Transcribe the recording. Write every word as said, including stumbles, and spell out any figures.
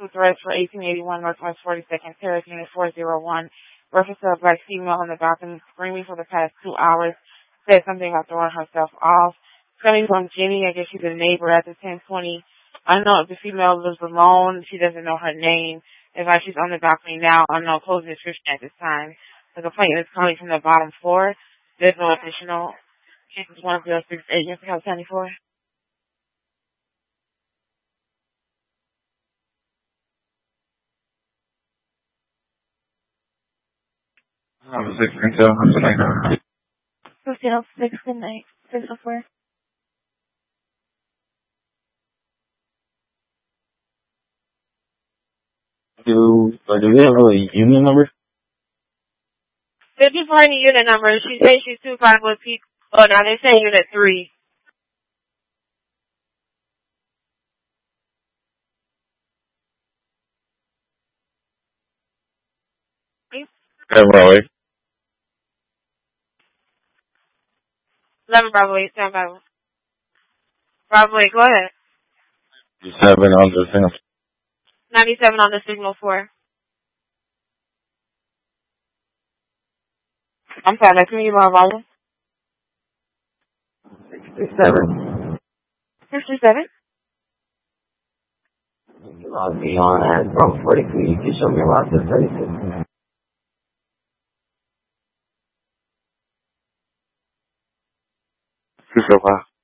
with arrest for eighteen eighty-one Northwest forty-second Terrace, Unit four oh one. Reference to a black female on the balcony screaming for the past two hours. Said something about throwing herself off. Coming from Jenny, I guess she's a neighbor at the ten twenty. I know if the female lives alone. She doesn't know her name. If I, she's on the balcony now, I know closing description at this time. The complaint is coming from the bottom floor. There's no additional cases. one zero six eight, Jessica County four. I'm six until I'm sorry. fifteen oh six, good night. six oh four. Do, like, do they have a unit number? They're just finding unit number. She says she's two five with people. Oh, now they're saying unit three. Yeah, Broadway. eleven Bravo eight, seven Bravo. Bravo eight, go ahead. Seven on the thing. ninety-seven on the signal four. I'm sorry, can you give my volume? sixty-seven. sixty-seven? You log me on at from forty-two. You can show me a lot of thirty-six. Two so far.